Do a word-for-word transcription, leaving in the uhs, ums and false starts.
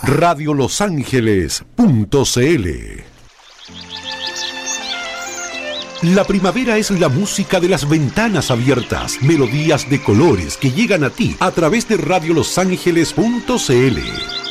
radio los ángeles punto c l. La primavera es la música de las ventanas abiertas, melodías de colores que llegan a ti a través de radio los ángeles punto c l.